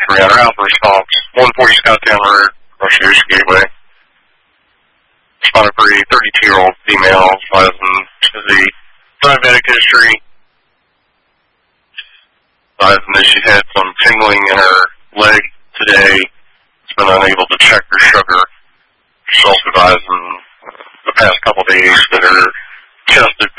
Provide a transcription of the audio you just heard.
for me on her outburst stalks. 140 Scottsdale Road, Rush Gateway. Responded for a 32-year-old female, has a diabetic history. That she had some tingling in her leg today. She's been unable to check her sugar. She's also advised in the past couple of days that her chest had